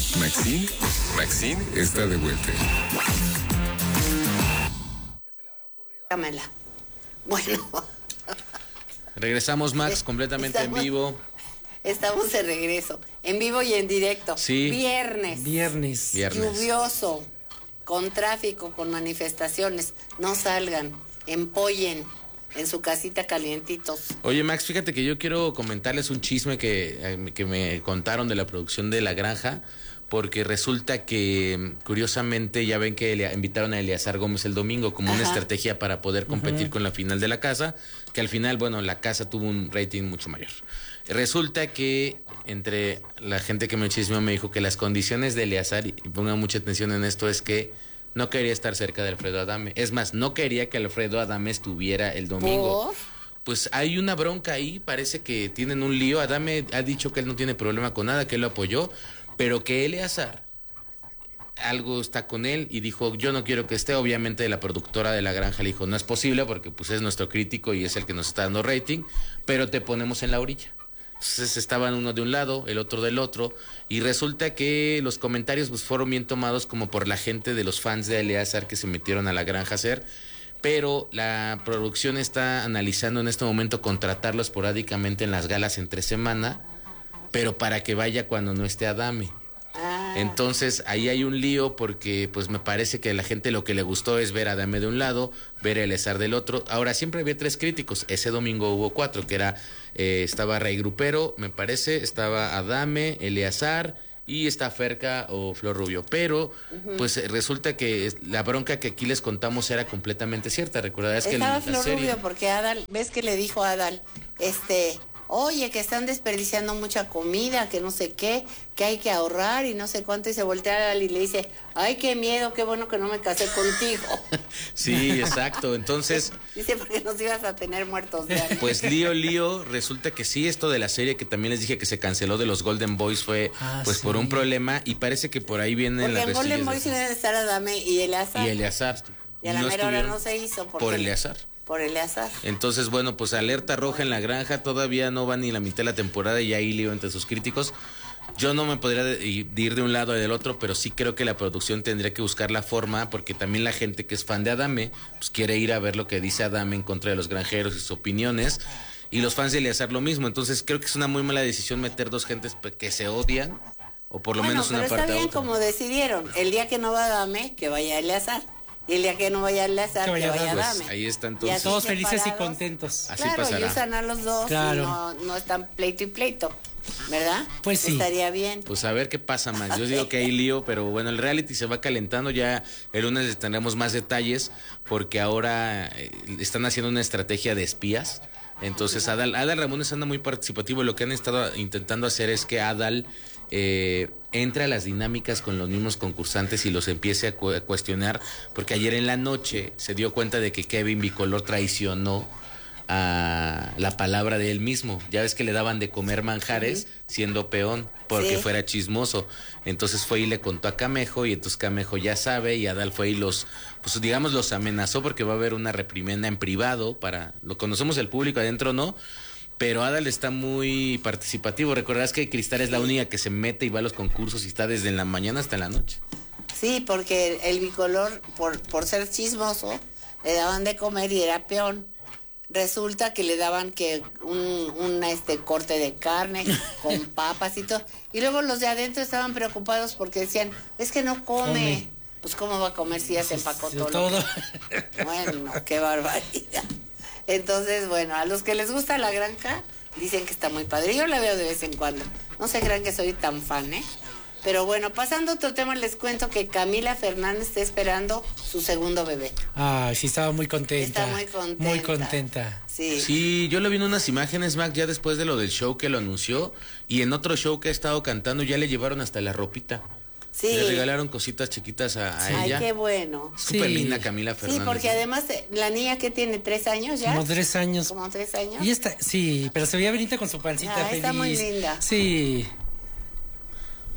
Maxine está de vuelta. Dámela. Bueno. Regresamos, Max, completamente en vivo. Estamos de regreso, en vivo y en directo. Sí. Viernes. Lluvioso, con tráfico, con manifestaciones. No salgan, empollen en su casita calientitos. Oye, Max, fíjate que yo quiero comentarles un chisme que me contaron de la producción de La Granja, porque resulta que, curiosamente, ya ven que le invitaron a Eleazar Gómez el domingo como una estrategia para poder competir con la final de La Casa, que al final, bueno, La Casa tuvo un rating mucho mayor. Resulta que entre la gente que me chismeó me dijo que las condiciones de Eleazar, y pongan mucha atención en esto, es que no quería estar cerca de Alfredo Adame. Es más, no quería que Alfredo Adame estuviera el domingo. ¿Por? Pues hay una bronca ahí, parece que tienen un lío. Adame ha dicho que él no tiene problema con nada, que él lo apoyó, pero que Eleazar algo está con él y dijo, yo no quiero que esté. Obviamente la productora de La Granja le dijo, no es posible porque pues es nuestro crítico y es el que nos está dando rating, pero te ponemos en la orilla. Entonces estaban uno de un lado, el otro del otro, y resulta que los comentarios pues fueron bien tomados como por la gente de los fans de Eleazar que se metieron a La Granja a hacer, pero la producción está analizando en este momento contratarlo esporádicamente en las galas entre semana, pero para que vaya cuando no esté Adame. Entonces ahí hay un lío porque pues me parece que a la gente lo que le gustó es ver a Adame de un lado, ver a Eleazar del otro. Ahora siempre había 3 críticos, ese domingo hubo 4, que era estaba Rey Grupero, me parece, estaba Adame, Eleazar y está Ferca o Flor Rubio, pero pues resulta que la bronca que aquí les contamos era completamente cierta. ¿Recordarás que estaba Flor Rubio porque Adal, ves que le dijo a Adal, oye, que están desperdiciando mucha comida, que no sé qué, que hay que ahorrar y no sé cuánto, y se voltea y le dice, ay, qué miedo, qué bueno que no me casé contigo. Sí, exacto, entonces... Dice, porque nos ibas a tener muertos de hambre. Pues lío, resulta que sí, esto de la serie que también les dije que se canceló de los Golden Boys fue pues sí, por un problema, y parece que por ahí vienen las resillas. Porque en Golden Boys iban a estar Adame y Eleazar. Y a la mera hora no se hizo. Por Eleazar. Por Eleazar. Entonces, bueno, pues alerta roja en La Granja, todavía no va ni la mitad de la temporada y ya hay lío entre sus críticos. Yo no me podría ir de un lado o del otro, pero sí creo que la producción tendría que buscar la forma, porque también la gente que es fan de Adame, pues quiere ir a ver lo que dice Adame en contra de los granjeros y sus opiniones, y los fans de Eleazar lo mismo. Entonces creo que es una muy mala decisión meter 2 gentes que se odian, o por lo menos una parte pero está bien como decidieron, el día que no va Adame, que vaya Eleazar. Y el día que no vaya a Eleazar, que vaya a Adame. Pues ahí está entonces. Todos felices y contentos. Así claro, pasará. y usan a los dos, claro. Y no están pleito y pleito, ¿verdad? Pues sí. Estaría bien. Pues a ver qué pasa, Max. Yo digo que hay lío, pero bueno, el reality se va calentando. Ya el lunes les tendremos más detalles, porque ahora están haciendo una estrategia de espías. Entonces Adal Ramones anda muy participativo. Lo que han estado intentando hacer es que Adal entre a las dinámicas con los mismos concursantes y los empiece a cuestionar, porque ayer en la noche se dio cuenta de que Kevin Bicolor traicionó a la palabra de él mismo. Ya ves que le daban de comer manjares siendo peón, porque fuera chismoso. Entonces fue y le contó a Camejo, y entonces Camejo ya sabe, y Adal fue y los amenazó, porque va a haber una reprimenda en privado, lo conocemos el público, adentro no. Pero Adal está muy participativo. Recordarás que Cristal es la única que se mete y va a los concursos y está desde la mañana hasta la noche. Sí, porque el Bicolor, por ser chismoso, le daban de comer y era peón. Resulta que le daban que un corte de carne con papas y todo. Y luego los de adentro estaban preocupados porque decían, es que no come. Pues ¿cómo va a comer si ya se empacó todo? Bueno, qué barbaridad. Entonces, bueno, a los que les gusta La Granja, dicen que está muy padre. Yo la veo de vez en cuando. No se crean que soy tan fan, ¿eh? Pero bueno, pasando a otro tema, les cuento que Camila Fernández está esperando su segundo bebé. Ah, sí, estaba muy contenta. Está muy contenta. Muy contenta. Sí, yo lo vi en unas imágenes, Mac, ya después de lo del show que lo anunció. Y en otro show que ha estado cantando ya le llevaron hasta la ropita. Sí. Le regalaron cositas chiquitas a ella. Ay, qué bueno. Súper linda Camila Fernández. Sí, porque además la niña que tiene 3 años ya. Como 3 años. Como 3 años. Y esta, sí, pero se veía bonita con su pancita feliz. Está muy linda. Sí.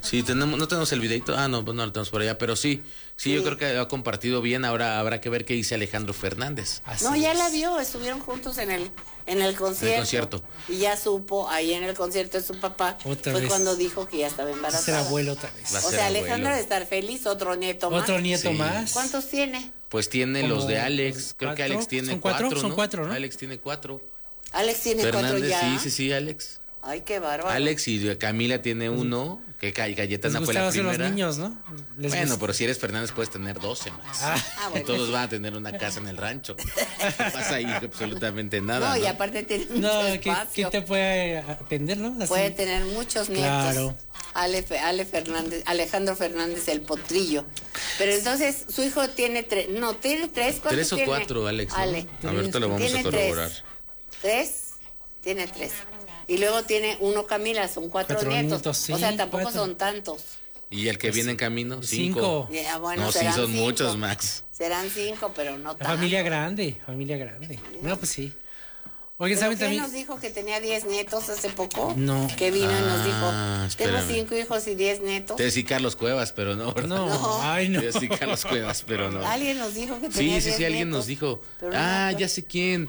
Sí, no tenemos el videito. Ah, no, pues no lo tenemos por allá, pero sí, yo creo que ha compartido bien. Ahora habrá que ver qué dice Alejandro Fernández. No, ya la vio, estuvieron juntos en el concierto. Y ya supo, ahí en el concierto de su papá, fue cuando dijo que ya estaba embarazada. Ser abuelo otra vez. O sea, Alejandro debe estar feliz, otro nieto más. Otro nieto Sí. más. ¿Cuántos tiene? Pues tiene Como los de Alex. Creo que ¿cuatro? Alex tiene ¿Son cuatro? 4, Son ¿no? 4, ¿no? Alex tiene 4. Alex tiene Fernández, 4 ya. sí, Alex. Ay, qué bárbaro. Alex y Camila tiene 1, que Cayetana Les fue la gustaba hacer los primera. niños, ¿no? Bueno, pero si eres Fernández puedes tener 12 más. bueno. Y todos van a tener una casa en el rancho. No pasa ahí absolutamente nada. No, y ¿no? aparte tiene mucho No, espacio. ¿quién te puede atender, no? Así. Puede tener muchos nietos. Claro. Alejandro Fernández el Potrillo. Pero entonces su hijo tiene 3, no, tiene 3. 3 o 4, Alex. ¿no? Ale. A ver, te lo vamos Tiene a corroborar. 3. Tiene 3. Y luego tiene 1 Camila, son 4 nietos. Sí, o sea, tampoco 4. son tantos. ¿Y el que viene en camino? 5. Ya, bueno, No, sí, serán son 5. muchos, Max. Serán 5, pero no tanto. Familia grande. No, pues sí. Oye, ¿Pero ¿saben qué también? nos dijo que tenía 10 nietos hace poco? No. Que vino y nos dijo, tengo espérame. 5 hijos y 10 nietos. Te decía Carlos Cuevas, pero no, ¿verdad? No, ay, no. Te decía Carlos Cuevas, pero no. Alguien nos dijo que tenía 10 Sí, alguien nietos, nos dijo. pero no me acuerdo. Ya sé quién.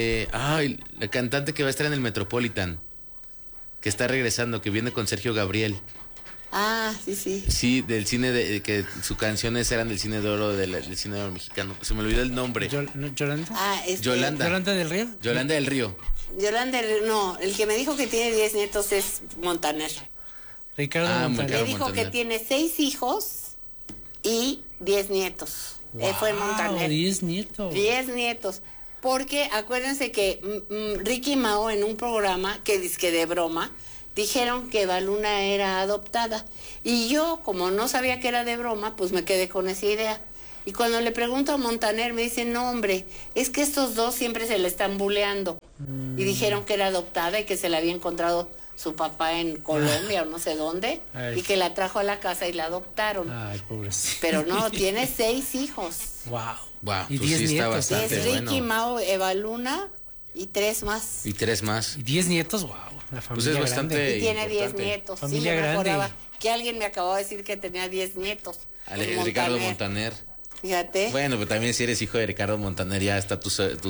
La cantante que va a estar en el Metropolitan. Que está regresando, que viene con Sergio Gabriel. Ah, sí. Sí, del cine, que sus canciones eran del cine de oro, del cine de oro mexicano. Se me olvidó el nombre. ¿Yolanda? Ah, Yolanda. ¿Yolanda del Río? Yolanda del Río. Yolanda, no, el que me dijo que tiene 10 nietos es Montaner. Ricardo Ah, Montaner. Ricardo Me dijo Montaner. que tiene 6 hijos y 10 nietos. Fue Montaner. 10 nietos. 10 nietos. Porque acuérdense que Ricky y Mao en un programa que dizque de broma dijeron que Baluna era adoptada. Y yo, como no sabía que era de broma, pues me quedé con esa idea. Y cuando le pregunto a Montaner, me dicen, no, hombre, es que estos dos siempre se le están buleando. Y dijeron que era adoptada y que se la había encontrado su papá en Colombia o no sé dónde. Ay. Y que la trajo a la casa y la adoptaron. Ay, pobrecito. Pero no, tiene 6 hijos. Wow. Wow, Y pues 10 sí está nietos. bastante Es Ricky, bueno. Mao, Eva Luna y 3 más. Y 3 más. Y 10 nietos, wow. La Pues familia es bastante. grande. Y tiene 10 importante. nietos. Familia sí, yo me grande. acordaba que alguien me acababa de decir que tenía 10 nietos. Ricardo Montaner. Fíjate. Bueno, pero también si eres hijo de Ricardo Montaner, ya está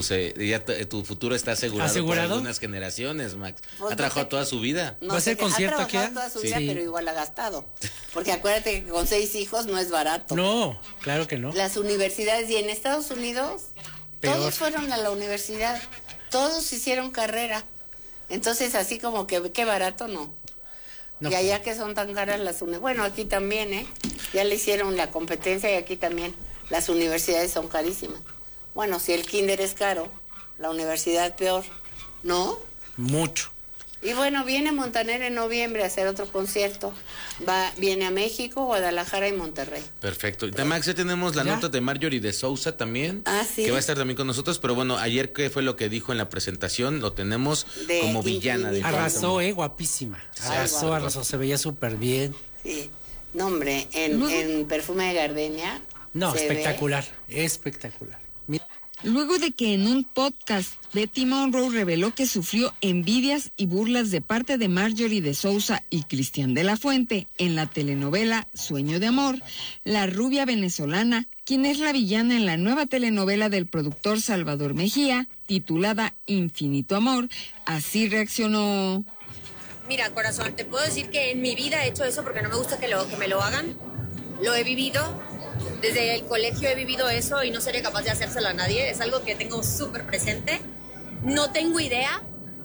tu futuro está asegurado, ¿Asegurado? por algunas generaciones, Max. Pues ha trabajado no sé toda su vida. No ¿Va a sé hacer qué- concierto ha trabajado aquí? toda su Sí. vida, pero igual ha gastado. Porque acuérdate que con 6 hijos no es barato. No, claro que no. Las universidades, y en Estados Unidos, Peor. todos fueron a la universidad. Todos hicieron carrera. Entonces, así como que qué barato, no. No, Y allá que son tan caras las universidades. Bueno, aquí también, ¿eh? Ya le hicieron la competencia y aquí también las universidades son carísimas. Bueno, si el kinder es caro, la universidad peor, ¿no? mucho. Y bueno, viene Montaner en noviembre a hacer otro concierto. Viene a México, Guadalajara y Monterrey. Perfecto. Y Max, ya tenemos la ¿Ya? nota de Marjorie de Sousa también. Ah, sí. Que va a estar también con nosotros. Pero bueno, ayer, ¿qué fue lo que dijo en la presentación? Lo tenemos De como villana de Infinito. Arrasó, guapísima. guau. Arrasó, se veía súper bien. Sí. No, hombre, en Perfume de Gardenia. No, se ve- espectacular, espectacular. Mira, Luego de que en un podcast Betty Monroe reveló que sufrió envidias y burlas de parte de Marjorie de Sousa y Cristian de la Fuente en la telenovela Sueño de Amor, la rubia venezolana, quien es la villana en la nueva telenovela del productor Salvador Mejía, titulada Infinito Amor, así reaccionó. Mira, corazón, te puedo decir que en mi vida he hecho eso porque no me gusta que me lo hagan. Lo he vivido. Desde el colegio he vivido eso y no seré capaz de hacérselo a nadie. Es algo que tengo súper presente. No tengo idea.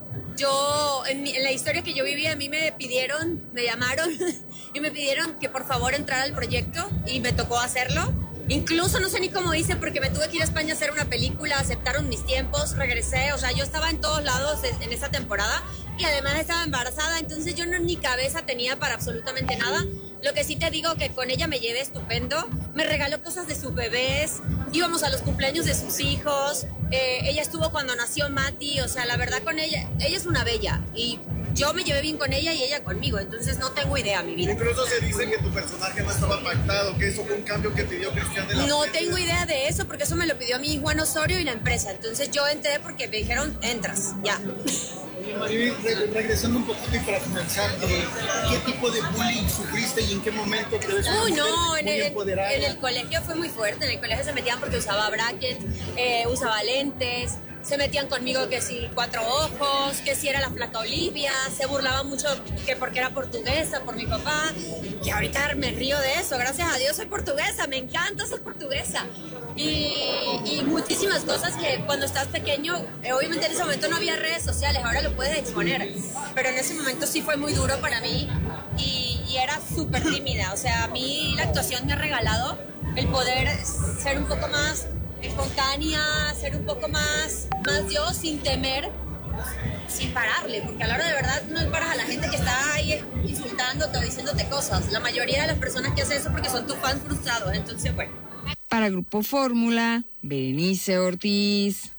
En la historia que yo viví, a mí me llamaron y me pidieron que por favor entrara al proyecto y me tocó hacerlo. Incluso no sé ni cómo hice porque me tuve que ir a España a hacer una película, aceptaron mis tiempos, regresé, o sea, yo estaba en todos lados en esa temporada y además estaba embarazada, entonces yo ni cabeza tenía para absolutamente nada. Lo que sí te digo que con ella me llevé estupendo, me regaló cosas de sus bebés, íbamos a los cumpleaños de sus hijos, ella estuvo cuando nació Mati, o sea, la verdad con ella es una bella y yo me llevé bien con ella y ella conmigo, entonces no tengo idea, mi vida. Incluso se dice que tu personaje no estaba pactado, que eso fue un cambio que pidió Cristian de la No Fuente. tengo idea de eso porque eso me lo pidió mi Juan Osorio y la empresa, entonces yo entré porque me dijeron, entras, ya. Maribel, regresando un poquito y para comenzar, ¿qué tipo de bullying sufriste y en qué momento te ves Uy, no, muy empoderada? en el colegio fue muy fuerte. En el colegio se metían porque usaba brackets, usaba lentes. Se metían conmigo que si 4 ojos, que si era la flaca Olivia, se burlaban mucho que porque era portuguesa, por mi papá, que ahorita me río de eso, gracias a Dios soy portuguesa, me encanta ser portuguesa. Y muchísimas cosas que cuando estás pequeño, obviamente en ese momento no había redes sociales, ahora lo puedes exponer, pero en ese momento sí fue muy duro para mí y era súper tímida, o sea, a mí la actuación me ha regalado el poder ser un poco más espontánea, ser un poco más yo, sin temer, sin pararle, porque a la hora de verdad no paras a la gente que está ahí insultándote o diciéndote cosas. La mayoría de las personas que hacen eso porque son tus fans frustrados, entonces bueno. Para Grupo Fórmula, Berenice Ortiz.